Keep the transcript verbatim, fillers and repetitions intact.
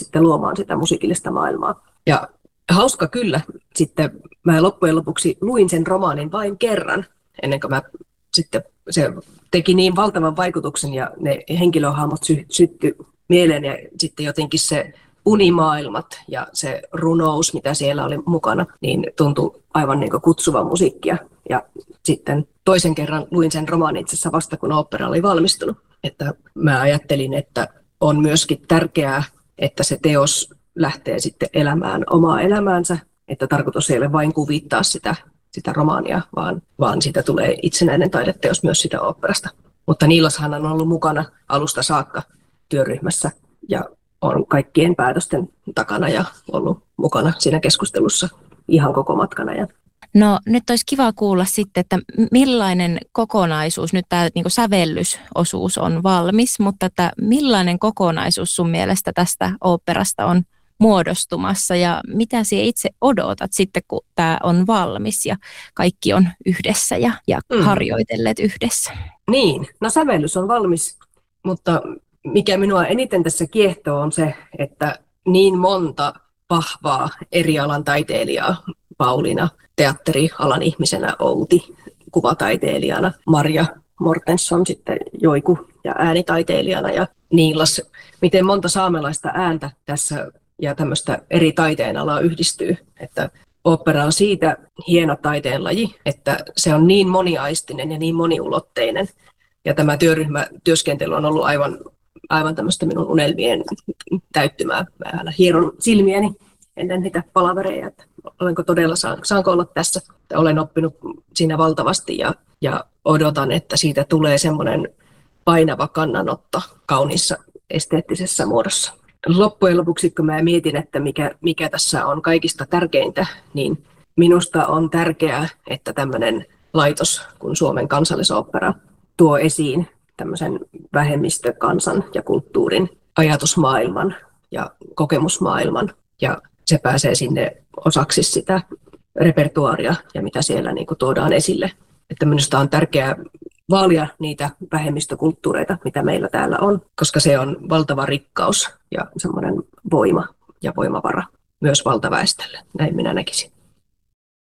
sitten luomaan sitä musiikillista maailmaa. Ja hauska kyllä, sitten mä loppujen lopuksi luin sen romaanin vain kerran, ennen kuin mä sitten se teki niin valtavan vaikutuksen ja ne henkilöhahmot sy- syttyi mieleen ja sitten jotenkin se unimaailmat ja se runous, mitä siellä oli mukana, niin tuntui aivan niin kuin kutsuvan musiikkia. Ja sitten toisen kerran luin sen romaanin itse asiassa vasta, kun opera oli valmistunut. Että mä ajattelin, että on myöskin tärkeää, että se teos lähtee sitten elämään omaa elämäänsä, että tarkoitus ei ole vain kuvittaa sitä, sitä romaania, vaan, vaan siitä tulee itsenäinen taideteos myös sitä oopperasta. Mutta Niilashan on ollut mukana alusta saakka työryhmässä ja on kaikkien päätösten takana ja ollut mukana siinä keskustelussa ihan koko matkan ajan. No nyt olisi kiva kuulla sitten, että millainen kokonaisuus, nyt tämä niin kuin sävellysosuus on valmis, mutta että millainen kokonaisuus sun mielestä tästä oopperasta on muodostumassa ja mitä sinä itse odotat sitten, kun tämä on valmis ja kaikki on yhdessä ja, ja mm. harjoitelleet yhdessä? Niin, no sävellys on valmis, mutta mikä minua eniten tässä kiehtoo on se, että niin monta vahvaa eri alan taiteilijaa, Pauliina teatterialan ihmisenä, Outi kuvataiteilijana, Marja Mortensson sitten joiku ja äänitaiteilijana ja Niilas. Miten monta saamelaista ääntä tässä ja tämmöistä eri taiteenalaa yhdistyy, että opera on siitä hieno taiteenlaji, että se on niin moniaistinen ja niin moniulotteinen. Ja tämä työryhmätyöskentely on ollut aivan, aivan tämmöistä minun unelmien täyttymää. Mä aina hieron silmiäni ennen niitä palavereja, että olenko todella, saanko olla tässä. Olen oppinut siinä valtavasti ja, ja odotan, että siitä tulee semmoinen painava kannanotto kauniissa esteettisessä muodossa. Loppujen lopuksi, kun mä mietin, että mikä, mikä tässä on kaikista tärkeintä, niin minusta on tärkeää, että tämmöinen laitos kuin Suomen Kansallisooppera tuo esiin tämmöisen vähemmistökansan ja kulttuurin ajatusmaailman ja kokemusmaailman. Ja se pääsee sinne osaksi sitä repertuaaria ja mitä siellä niin kuin tuodaan esille. Että minusta on tärkeää vaalia niitä vähemmistökulttuureita, mitä meillä täällä on, koska se on valtava rikkaus ja semmoinen voima ja voimavara myös valtaväestölle. Näin minä näkisin.